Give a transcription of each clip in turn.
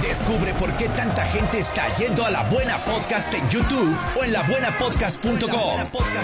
Descubre por qué tanta gente está yendo a La Buena Podcast en YouTube o en labuenapodcast.com.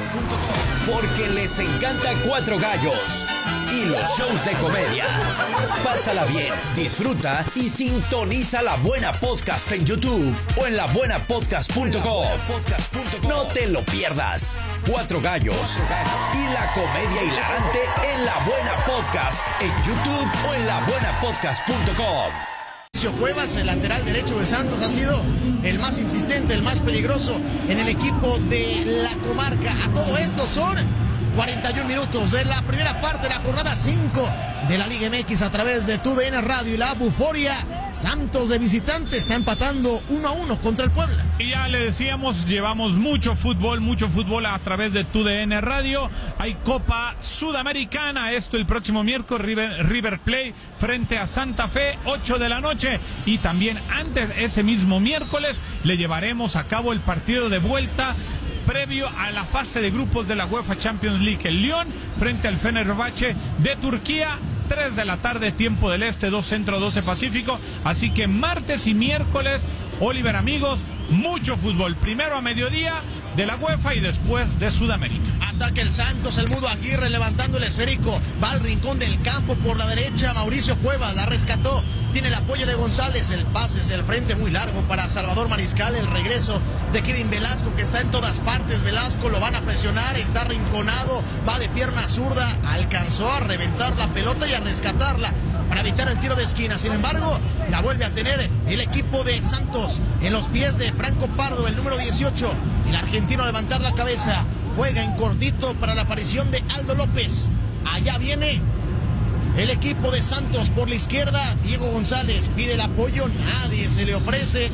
Porque les encanta Cuatro Gallos y los shows de comedia. Pásala bien, disfruta y sintoniza La Buena Podcast en YouTube o en labuenapodcast.com. No te lo pierdas. Cuatro Gallos y la comedia hilarante en La Buena Podcast en YouTube o en labuenapodcast.com. Cuevas, el lateral derecho de Santos, ha sido el más insistente, el más peligroso en el equipo de la comarca. A todo esto son 41 minutos de la primera parte de la jornada 5 de la Liga MX a través de TUDN Radio y la Buforia. Santos de visitante está empatando 1-1 contra el Puebla. Y ya le decíamos, llevamos mucho fútbol a través de TUDN Radio. Hay Copa Sudamericana, esto el próximo miércoles, River Plate frente a Santa Fe, 8 de la noche. Y también antes, ese mismo miércoles, le llevaremos a cabo el partido de vuelta previo a la fase de grupos de la UEFA Champions League. El Lyon frente al Fenerbahce de Turquía, 3 de la tarde, tiempo del este, 2 centro, 12 pacífico. Así que martes y miércoles, Oliver, amigos, mucho fútbol. Primero a mediodía de la UEFA y después de Sudamérica. Ataca el Santos, el Mudo Aguirre levantando el esférico. Va al rincón del campo por la derecha. Mauricio Cuevas la rescató. Tiene el apoyo de González. El pase es el frente muy largo para Salvador Mariscal. El regreso de Kevin Velasco, que está en todas partes. Velasco lo van a presionar. Está arrinconado. Va de pierna zurda. Alcanzó a reventar la pelota y a rescatarla para evitar el tiro de esquina. Sin embargo, la vuelve a tener el equipo de Santos en los pies de Franco Pardo, el número 18. El argentino a levantar la cabeza. Juega en cortito para la aparición de Aldo López. Allá viene el equipo de Santos por la izquierda. Diego González pide el apoyo. Nadie se le ofrece.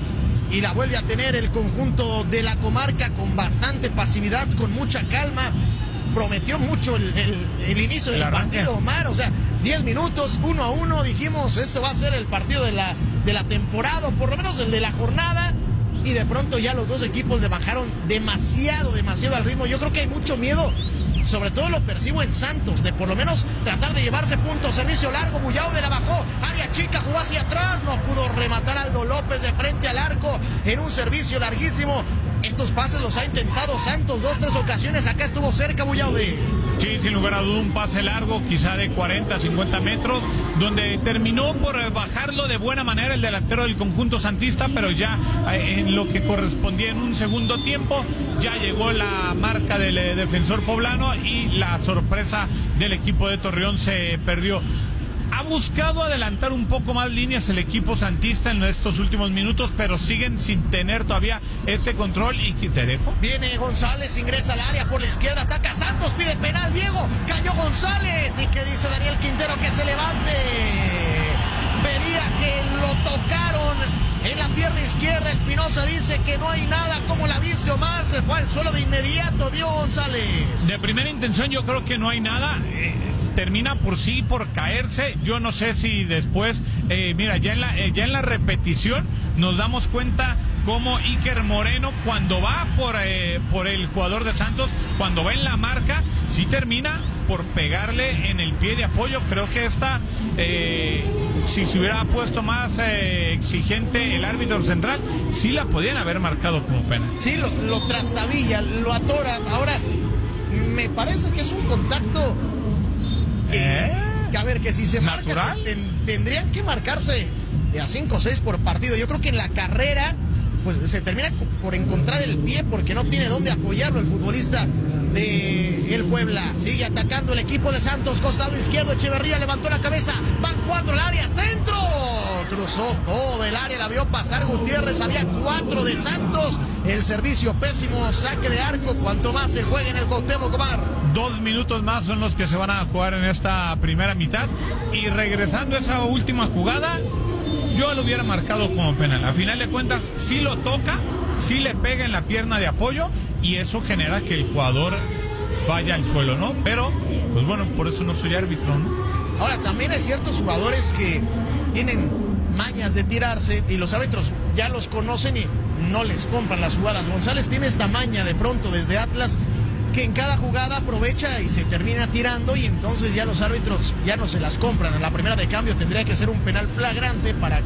Y la vuelve a tener el conjunto de la comarca con bastante pasividad, con mucha calma. Prometió mucho el inicio del partido, Omar. O sea, 10 minutos, 1-1. Dijimos, esto va a ser el partido de la temporada, o por lo menos el de la jornada. Y de pronto ya los dos equipos le bajaron demasiado al ritmo. Yo creo que hay mucho miedo, sobre todo lo percibo en Santos, de por lo menos tratar de llevarse puntos. Servicio largo, Bullao de la bajó, área chica, jugó hacia atrás, no pudo rematar Aldo López de frente al arco en un servicio larguísimo. Estos pases los ha intentado Santos 2-3 ocasiones. Acá estuvo cerca Bullao de... Sí, sin lugar a duda, un pase largo, quizá de 40, 50 metros, donde terminó por bajarlo de buena manera el delantero del conjunto santista, pero ya en lo que correspondía en un segundo tiempo, ya llegó la marca del defensor poblano y la sorpresa del equipo de Torreón se perdió. Ha buscado adelantar un poco más líneas el equipo santista en estos últimos minutos, pero siguen sin tener todavía ese control. Y te dejo. Viene González, ingresa al área por la izquierda, ataca Santos, pide penal, Diego, cayó González. ¿Y qué dice Daniel Quintero? Que se levante. Pedía que lo tocaron en la pierna izquierda. Espinosa dice que no hay nada. ¿Cómo la viste, Omar? Se fue al suelo de inmediato Diego González. De primera intención yo creo que no hay nada. Termina por caerse. Yo no sé si después, mira, ya en la repetición nos damos cuenta cómo Iker Moreno, cuando va por el jugador de Santos, cuando va en la marca, sí termina por pegarle en el pie de apoyo. Creo que si se hubiera puesto más exigente el árbitro central, sí la podían haber marcado como pena. Sí, lo trastabilla, lo atora. Ahora, me parece que es un contacto que a ver, que si se marca, tendrían que marcarse de a 5 o 6 por partido. Yo creo que en la carrera pues se termina por encontrar el pie, porque no tiene dónde apoyarlo el futbolista de el Puebla. Sigue atacando el equipo de Santos, costado izquierdo, Echeverría levantó la cabeza, van 4 al área, centro, cruzó todo el área, la vio pasar Gutiérrez, había 4 de Santos. El servicio pésimo, saque de arco. Cuanto más se juegue en el Cuauhtémoc, Omar. 2 minutos más son los que se van a jugar en esta primera mitad. Y regresando a esa última jugada, yo lo hubiera marcado como penal. A final de cuentas, sí lo toca, sí le pega en la pierna de apoyo, y eso genera que el jugador vaya al suelo, ¿no? Pero, pues bueno, por eso no soy árbitro, ¿no? Ahora, también hay ciertos jugadores que tienen mañas de tirarse y los árbitros ya los conocen y no les compran las jugadas. González tiene esta maña de pronto desde Atlas, que en cada jugada aprovecha y se termina tirando, y entonces ya los árbitros ya no se las compran. A la primera de cambio tendría que ser un penal flagrante para